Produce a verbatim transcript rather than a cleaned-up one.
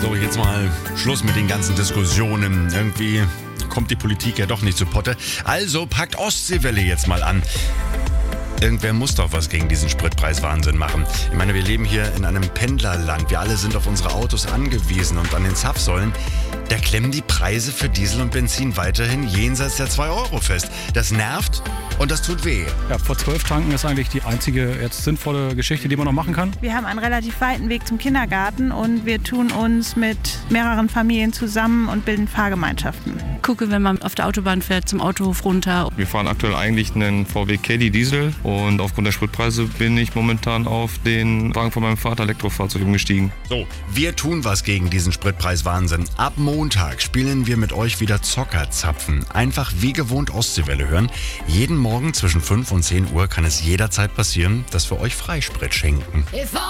So, jetzt mal Schluss mit den ganzen Diskussionen. Irgendwie kommt die Politik ja doch nicht zu Potte. Also packt Ostseewelle jetzt mal an. Irgendwer muss doch was gegen diesen Spritpreiswahnsinn machen. Ich meine, wir leben hier in einem Pendlerland. Wir alle sind auf unsere Autos angewiesen und an den Zapfsäulen. Da klemmen die Preise für Diesel und Benzin weiterhin jenseits der zwei Euro fest. Das nervt und das tut weh. Ja, vor zwölf tanken ist eigentlich die einzige jetzt sinnvolle Geschichte, die man noch machen kann. Wir haben einen relativ weiten Weg zum Kindergarten und wir tun uns mit mehreren Familien zusammen und bilden Fahrgemeinschaften. Gucke, wenn man auf der Autobahn fährt, zum Autohof runter. Wir fahren aktuell eigentlich einen V W Caddy Diesel und aufgrund der Spritpreise bin ich momentan auf den Wagen von meinem Vater Elektrofahrzeug umgestiegen. So, wir tun was gegen diesen Spritpreiswahnsinn. Ab Montag spielen wir mit euch wieder Zockerzapfen. Einfach wie gewohnt Ostseewelle hören. Jeden Morgen zwischen fünf und zehn Uhr kann es jederzeit passieren, dass wir euch Freisprit schenken.